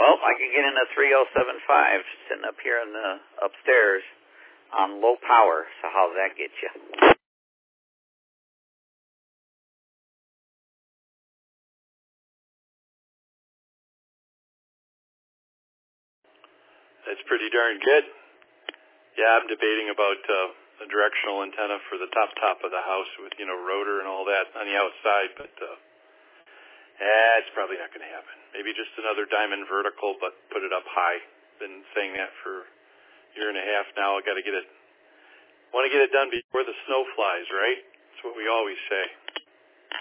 Well, I can get in a 3075 sitting up here in the upstairs on low power. So how's that get you? That's pretty darn good. Yeah, I'm debating about a directional antenna for the top of the house with, rotor and all that on the outside, but it's probably not going to happen. Maybe just another diamond vertical, but put it up high. Been saying that for a year and a half now. I got to want to get it done before the snow flies, right? That's what we always say.